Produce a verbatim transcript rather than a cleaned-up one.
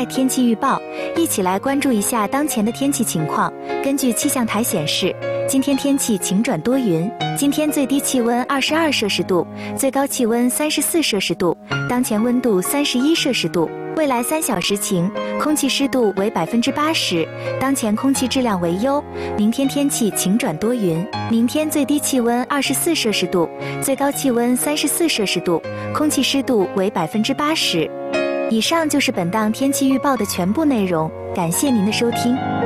天气预报，一起来关注一下当前的天气情况。根据气象台显示，今天天气晴转多云，今天最低气温二十二摄氏度，最高气温三十四摄氏度，当前温度三十一摄氏度。未来三小时晴，空气湿度为百分之八十，当前空气质量为优。明天天气晴转多云，明天最低气温二十四摄氏度，最高气温三十四摄氏度，空气湿度为百分之八十。以上就是本档天气预报的全部内容，感谢您的收听。